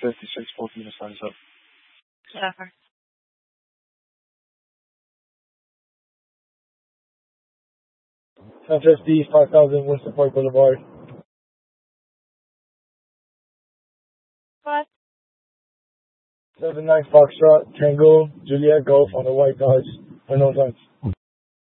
5614 is time's up. Whatever. FSD 5000 Winston Park Boulevard. What? 79 Foxtrot Tango Juliet Golf on the White Dodge. Unknown times.